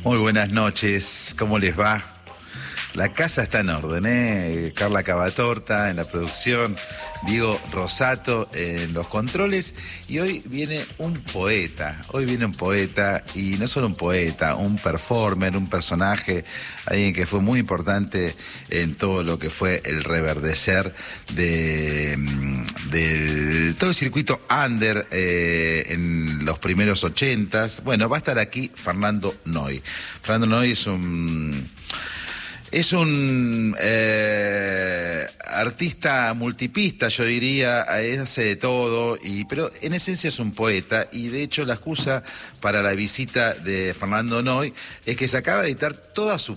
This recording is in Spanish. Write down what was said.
Muy buenas noches, ¿cómo les va? La casa está en orden, ¿eh? Carla Cavatorta en la producción, Diego Rosato en los controles, y hoy viene un poeta, y no solo un poeta, un performer, un personaje, alguien que fue muy importante en todo lo que fue el reverdecer del todo el circuito under en los primeros 80s. Bueno, va a estar aquí Fernando Noy. Fernando Noy es un artista multipista, yo diría, hace de todo, pero en esencia es un poeta, y de hecho la excusa para la visita de Fernando Noy es que se acaba de editar toda su